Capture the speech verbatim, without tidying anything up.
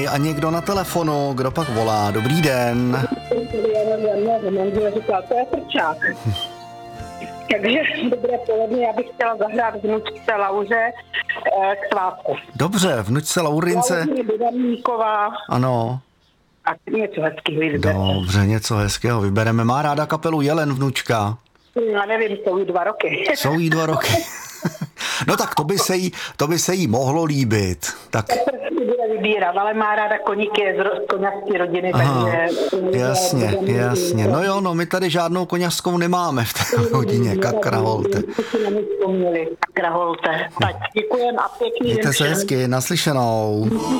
A někdo na telefonu, kdo pak volá? Dobrý den. To je Frčák. Takže dobré poledne, já bych chtěla zahrát vnučce Lauře k svátku. Dobře, vnučce Laurince. Lauře Budaníková. Ano. A něco hezkého vybereme. Dobře, něco hezkého vybereme. Má ráda kapelu Jelen vnučka? Já nevím, jsou jí dva roky. Jsou jí dva roky. No tak to by se jí, to by se jí mohlo líbit. Tak. Bude vybírat, ale má ráda koníky z koňařské rodiny. Aha, takže jasně, jasně. No jo, no my tady žádnou koňařskou nemáme v té rodině, kakraholte. Kakraholte. Tak děkujem a pěkný den. Mějte se hezky, naslyšenou.